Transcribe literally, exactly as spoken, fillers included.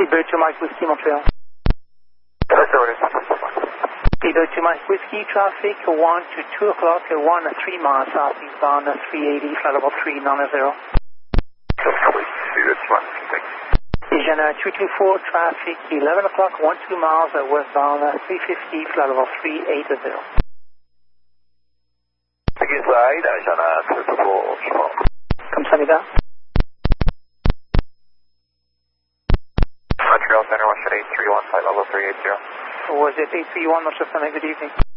Speedbird to Mike Whiskey, Montreal. That's orders. Speedbird to Mike Whiskey, traffic one to two o'clock, one at three miles southeastbound, three eighty, flight level three, non-zero. Speedbird to Mike Whiskey, thanks. Vision uh, two two four, traffic eleven o'clock, one two miles uh, westbound, uh, three fifty, flight level three eighty. Inside, Vision uh, two two four, 감사합니다. Montreal Center, one eight three one, flight level three eighty. Was it eight three one, Montreal Center, good evening.